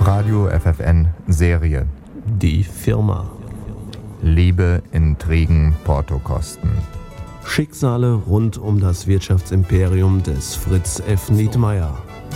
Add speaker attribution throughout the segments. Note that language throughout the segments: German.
Speaker 1: Radio FFN Serie.
Speaker 2: Die Firma.
Speaker 1: Liebe, Intrigen, Portokosten.
Speaker 2: Schicksale rund um das Wirtschaftsimperium des Fritz F. Nietmeyer.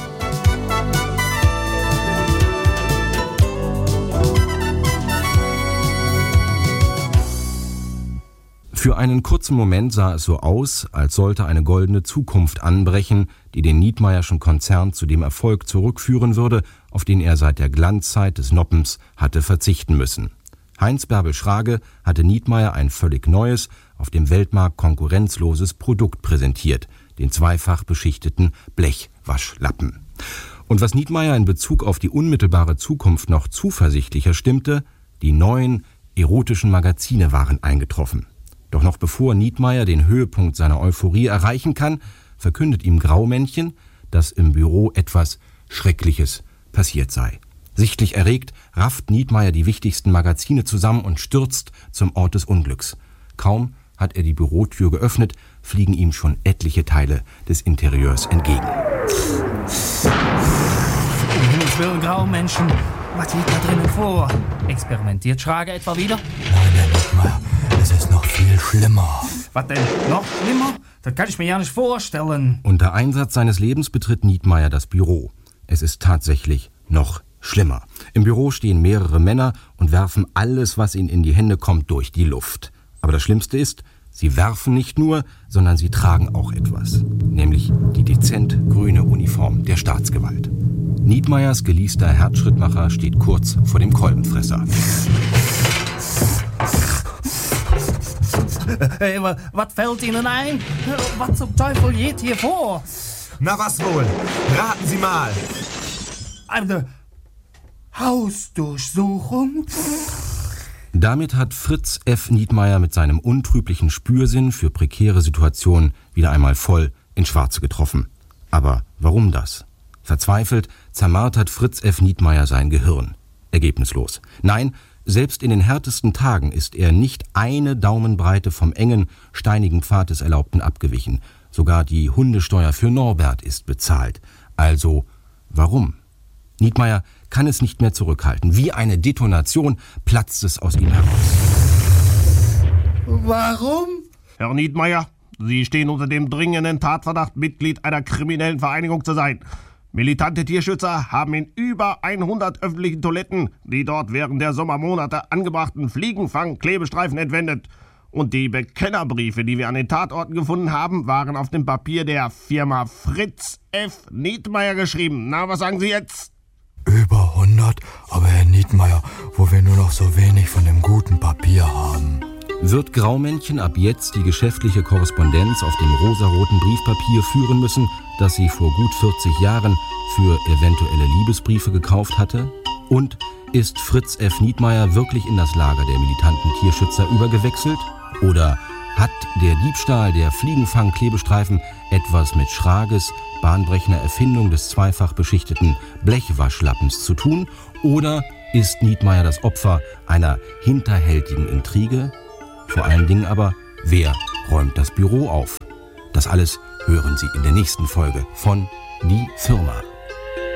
Speaker 3: Für einen kurzen Moment sah es so aus, als sollte eine goldene Zukunft anbrechen, die den Nietmeyerschen Konzern zu dem Erfolg zurückführen würde, auf den er seit der Glanzzeit des Noppens hatte verzichten müssen. Heinz Bärbel Schrage hatte Nietmeyer ein völlig neues, auf dem Weltmarkt konkurrenzloses Produkt präsentiert, den zweifach beschichteten Blechwaschlappen. Und was Nietmeyer in Bezug auf die unmittelbare Zukunft noch zuversichtlicher stimmte, die neuen erotischen Magazine waren eingetroffen. Doch noch bevor Nietmeyer den Höhepunkt seiner Euphorie erreichen kann, verkündet ihm Graumännchen, dass im Büro etwas Schreckliches passiert sei. Sichtlich erregt rafft Nietmeyer die wichtigsten Magazine zusammen und stürzt zum Ort des Unglücks. Kaum hat er die Bürotür geöffnet, fliegen ihm schon etliche Teile des Interieurs entgegen.
Speaker 4: Um Himmels Willen, Graumenschen, was geht da drinnen vor? Experimentiert Schrage etwa wieder?
Speaker 5: Nein, Nietmeyer, es ist noch viel schlimmer.
Speaker 4: Was denn? Noch schlimmer? Das kann ich mir ja nicht vorstellen.
Speaker 3: Unter Einsatz seines Lebens betritt Nietmeyer das Büro. Es ist tatsächlich noch schlimmer. Im Büro stehen mehrere Männer und werfen alles, was ihnen in die Hände kommt, durch die Luft. Aber das Schlimmste ist, sie werfen nicht nur, sondern sie tragen auch etwas. Nämlich die dezent grüne Uniform der Staatsgewalt. Nietmeyers geleaster Herzschrittmacher steht kurz vor dem Kolbenfresser.
Speaker 4: Was fällt Ihnen ein? Was zum Teufel geht hier vor?
Speaker 6: Na was wohl? Raten Sie mal.
Speaker 4: Eine Hausdurchsuchung?
Speaker 3: Damit hat Fritz F. Nietmeyer mit seinem untrüglichen Spürsinn für prekäre Situationen wieder einmal voll ins Schwarze getroffen. Aber warum das? Verzweifelt zermartert Fritz F. Nietmeyer sein Gehirn. Ergebnislos. Nein, selbst in den härtesten Tagen ist er nicht eine Daumenbreite vom engen, steinigen Pfad des Erlaubten abgewichen. Sogar die Hundesteuer für Norbert ist bezahlt. Also, warum? Nietmeyer kann es nicht mehr zurückhalten. Wie eine Detonation platzt es aus ihm heraus.
Speaker 4: Warum?
Speaker 7: Herr Nietmeyer, Sie stehen unter dem dringenden Tatverdacht, Mitglied einer kriminellen Vereinigung zu sein. Militante Tierschützer haben in über 100 öffentlichen Toiletten die dort während der Sommermonate angebrachten Fliegenfang-Klebestreifen entwendet. Und die Bekennerbriefe, die wir an den Tatorten gefunden haben, waren auf dem Papier der Firma Fritz F. Nietmeyer geschrieben. Na, was sagen Sie jetzt?
Speaker 5: Über 100, aber Herr Nietmeyer, wo wir nur noch so wenig von dem guten Papier haben.
Speaker 3: Wird Graumännchen ab jetzt die geschäftliche Korrespondenz auf dem rosaroten Briefpapier führen müssen, das sie vor gut 40 Jahren für eventuelle Liebesbriefe gekauft hatte? Und ist Fritz F. Nietmeyer wirklich in das Lager der militanten Tierschützer übergewechselt? Oder hat der Diebstahl der Fliegenfang-Klebestreifen etwas mit Schrages bahnbrechender Erfindung des zweifach beschichteten Blechwaschlappens zu tun? Oder ist Nietmeyer das Opfer einer hinterhältigen Intrige? Vor allen Dingen aber, wer räumt das Büro auf? Das alles hören Sie in der nächsten Folge von Die Firma.